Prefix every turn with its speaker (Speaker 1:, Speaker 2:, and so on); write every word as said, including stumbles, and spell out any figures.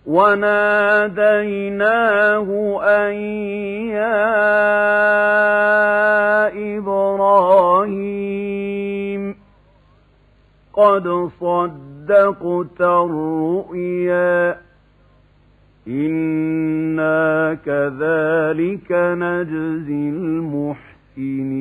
Speaker 1: وناديناه أن يا إبراهيم قد صدقت الرؤيا إنا كذلك نجزي المحسنين